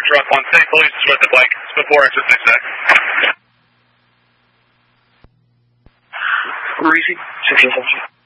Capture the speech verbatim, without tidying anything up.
truck on Saint Louis with the bike. It's before exit six A. Greasy, six A.